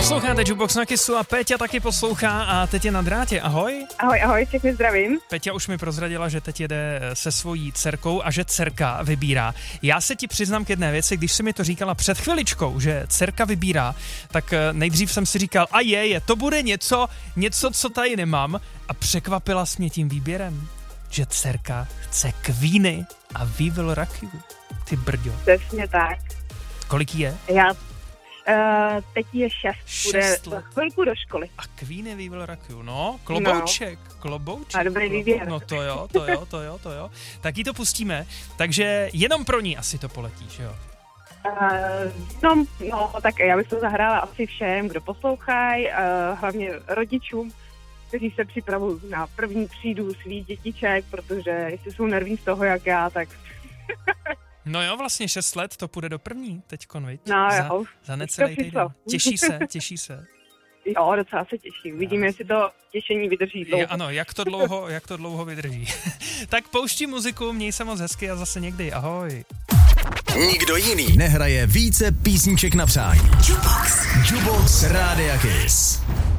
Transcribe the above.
Posloucháte Jukebox na Kissu a Péťa taky poslouchá a teď je na drátě. Ahoj. Ahoj, všechny zdravím. Péťa už mi prozradila, že teď jede se svojí dcerkou a že dcerka vybírá. Já se ti přiznám k jedné věci, když jsi mi to říkala před chviličkou, že dcerka vybírá, tak nejdřív jsem si říkal, a to bude něco, co tady nemám, a překvapila jsi mě tím výběrem, že dcerka chce Queeny a We Will Rock You. Ty brďo. Přesně tak. Kolik jí je? Teď je 6 bude za chvilku do školy. A Queeny We Will Rock You, no, klobouček. A dobrý výběr. No to jo. Tak jí to pustíme, takže jenom pro ní asi to poletíš, jo? Tak já bych to zahrála asi všem, kdo poslouchají, hlavně rodičům, kteří se připravují na první třídu svých dětiček, protože jestli jsou nerví z toho, jak já, tak... No jo, vlastně 6 let to půjde do první teďkon, viď? No jo. Za necelý týden. Těší se. Jo, docela se těším. Vidíme, jestli to těšení vydrží dlouho. Ano, jak to dlouho vydrží. Tak pouští muziku, měj se moc hezky a zase někdy. Ahoj. Nikdo jiný nehraje více písniček na přání. Jukebox Rádia Kiss.